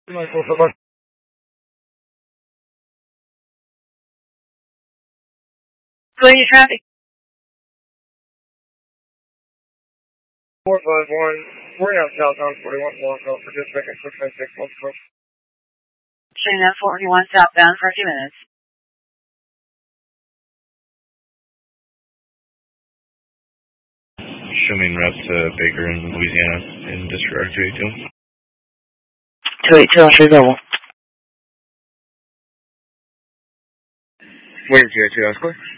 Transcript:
947. Clear your traffic. 451. We're now southbound 41 Blanco for dispatch 696 multiple. Showing up 41 southbound for a few minutes. Show me en route to Baker in Louisiana in disregard 282. 282 on Tree Global. Wait, 282, that's clear.